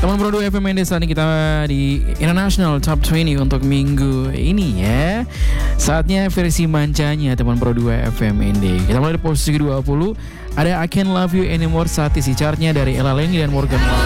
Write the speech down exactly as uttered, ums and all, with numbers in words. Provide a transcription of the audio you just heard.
Teman Pro dua F M N D, saat ini kita di International Top dua puluh untuk minggu ini ya. Saatnya versi mancanya teman Pro dua F M N D. Kita mulai dari posisi ke dua puluh. Ada I Can't Love You Anymore saat isi chartnya dari Ella Leni dan Morgan Wallen.